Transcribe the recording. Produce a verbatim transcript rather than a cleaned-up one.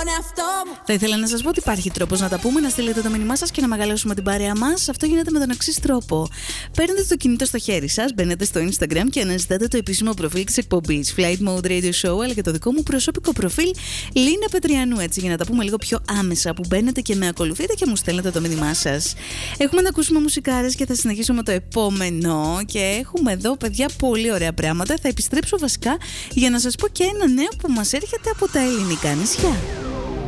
Θα ήθελα να σας πω ότι υπάρχει τρόπος να τα πούμε, να στείλετε το μήνυμά σας και να μεγαλώσουμε την παρέα μας. Αυτό γίνεται με τον εξής τρόπο. Παίρνετε το κινητό στο χέρι σας, μπαίνετε στο Instagram και αναζητάτε το επίσημο προφίλ της εκπομπής Flight Mode Radio Show, αλλά και το δικό μου προσωπικό προφίλ Λίνα Πετριανού, έτσι για να τα πούμε λίγο πιο άμεσα, που μπαίνετε και με ακολουθείτε και μου στέλνετε το μήνυμά σας. Έχουμε να ακούσουμε μουσικάρες και θα συνεχίσουμε το επόμενο και έχουμε εδώ, παιδιά, πολύ ωραία πράγματα. Θα επιστρέψω βασικά για να σας πω και ένα νέο που μας έρχεται από τα ελληνικά νησιά.